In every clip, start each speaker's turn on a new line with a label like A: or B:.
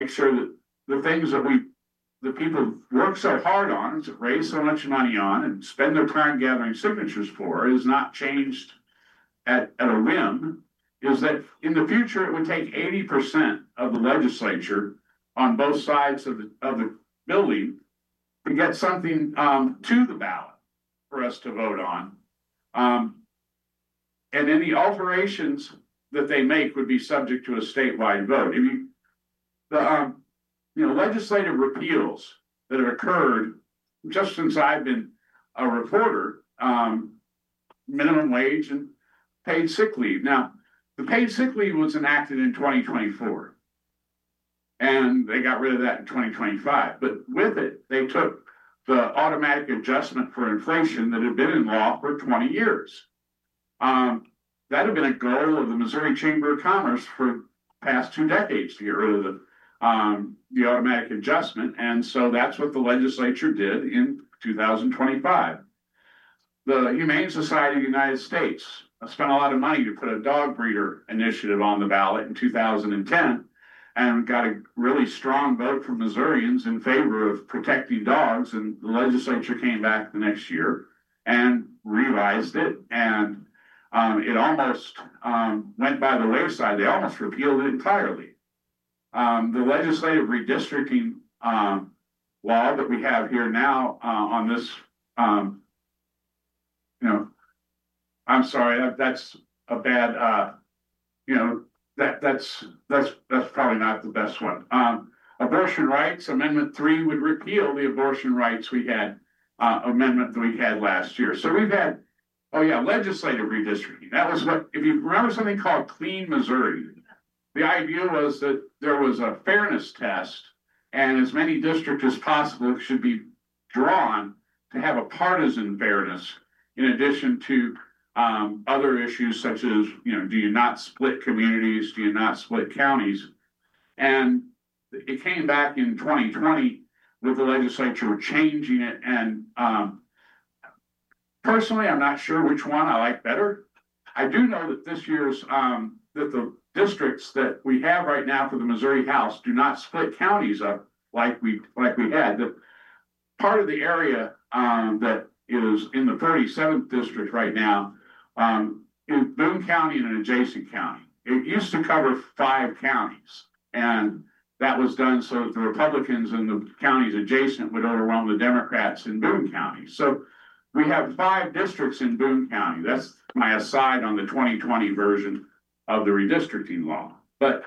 A: sure that the things that the people work so hard on, raise so much money on, and spend their time gathering signatures for is not changed at a whim, is that in the future it would take 80% of the legislature on both sides of the building to get something to the ballot for us to vote on. And any alterations that they make would be subject to a statewide vote. If you, legislative repeals that have occurred just since I've been a reporter, minimum wage and paid sick leave. Now, the paid sick leave was enacted in 2024, and they got rid of that in 2025. But with it, they took the automatic adjustment for inflation that had been in law for 20 years. That had been a goal of the Missouri Chamber of Commerce for the past 2 decades to get rid of the automatic adjustment. And so that's what the legislature did in 2025. The Humane Society of the United States spent a lot of money to put a dog breeder initiative on the ballot in 2010 and got a really strong vote from Missourians in favor of protecting dogs. And the legislature came back the next year and revised it, and it almost went by the wayside. They almost repealed it entirely. The legislative redistricting law that we have here now on this, I'm sorry, that's a bad, that's probably not the best one. Abortion rights, Amendment 3 would repeal the abortion rights we had, amendment that we had last year. So we've had, legislative redistricting. That was what, if you remember something called Clean Missouri, the idea was that there was a fairness test and as many districts as possible should be drawn to have a partisan fairness in addition to other issues such as, do you not split communities? Do you not split counties? And it came back in 2020 with the legislature changing it. And personally, I'm not sure which one I like better. I do know that this year's, that the districts that we have right now for the Missouri House do not split counties up like we had. The part of the area that is in the 37th district right now is Boone County and an adjacent county. It used to cover 5 counties, and that was done so that the Republicans in the counties adjacent would overwhelm the Democrats in Boone County. So we have 5 districts in Boone County. That's my aside on the 2020 version of the redistricting law. But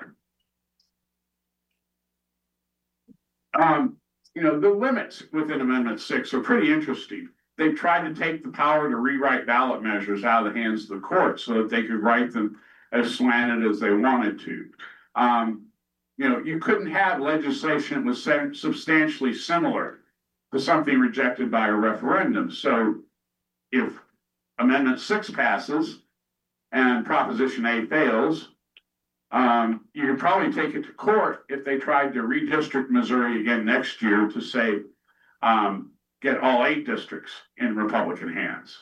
A: the limits within Amendment 6 are pretty interesting. They've tried to take the power to rewrite ballot measures out of the hands of the courts so that they could write them as slanted as they wanted to. You couldn't have legislation that was substantially similar to something rejected by a referendum. So if Amendment 6 passes and Proposition A fails, you could probably take it to court if they tried to redistrict Missouri again next year to say, get all 8 districts in Republican hands.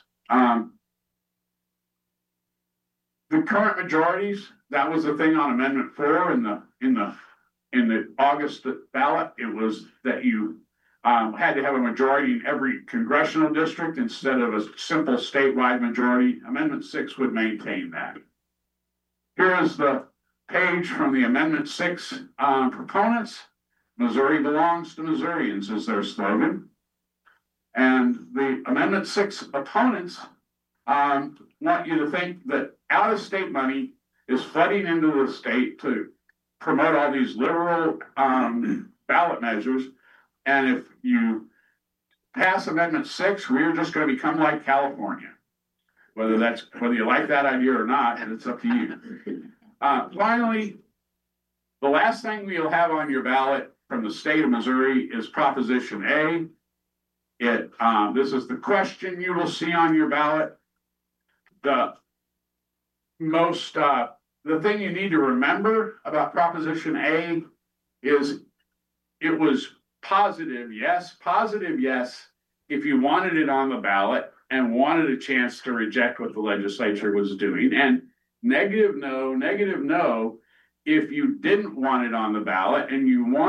A: The current majorities, that was the thing on Amendment 4 in the August ballot. It was that you had to have a majority in every congressional district instead of a simple statewide majority. Amendment 6 would maintain that. Here is the page from the Amendment 6 proponents. Missouri belongs to Missourians is their slogan. And the Amendment 6 opponents want you to think that out-of-state money is flooding into the state to promote all these liberal ballot measures. And if you pass Amendment 6, we're just going to become like California. Whether you like that idea or not, and it's up to you. Finally, the last thing you'll have on your ballot from the state of Missouri is Proposition A. This is the question you will see on your ballot. The thing you need to remember about Proposition A is it was positive yes, if you wanted it on the ballot and wanted a chance to reject what the legislature was doing, and negative no, if you didn't want it on the ballot and you wanted